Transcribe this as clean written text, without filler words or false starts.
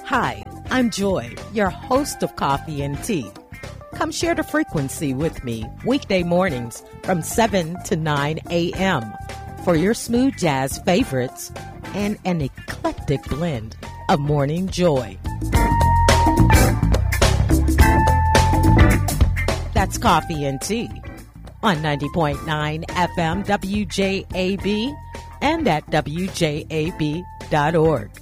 Hi, I'm Joy, your host of Coffee and Tea. Come share the frequency with me weekday mornings from 7 to 9 a.m. for your smooth jazz favorites and an eclectic blend of morning joy. That's Coffee and Tea on 90.9 FM WJAB and at WJAB.org.